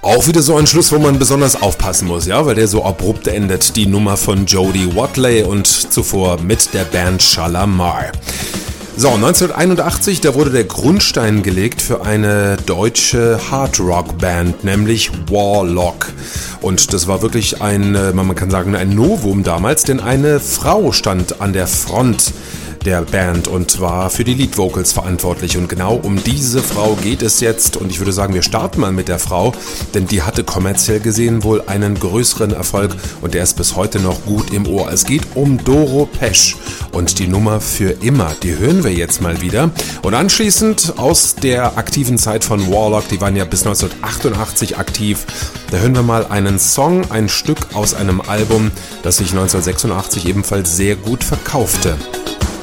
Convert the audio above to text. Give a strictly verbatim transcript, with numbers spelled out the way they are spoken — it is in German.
Auch wieder so ein Schluss, wo man besonders aufpassen muss, ja, weil der so abrupt endet. Die Nummer von Jody Watley und zuvor mit der Band Shalamar. So, neunzehnhunderteinundachtzig, da wurde der Grundstein gelegt für eine deutsche Hard-Rock-Band, nämlich Warlock. Und das war wirklich ein, man kann sagen, ein Novum damals, denn eine Frau stand an der Front der Band und war für die Lead-Vocals verantwortlich. Und genau um diese Frau geht es jetzt. Und ich würde sagen, wir starten mal mit der Frau, denn die hatte kommerziell gesehen wohl einen größeren Erfolg und der ist bis heute noch gut im Ohr. Es geht um Doro Pesch und die Nummer Für immer. Die hören wir jetzt mal wieder. Und anschließend aus der aktiven Zeit von Warlock, die waren ja bis neunzehnhundertachtundachtzig aktiv, da hören wir mal einen Song, ein Stück aus einem Album, das sich neunzehnhundertsechsundachtzig ebenfalls sehr gut verkaufte.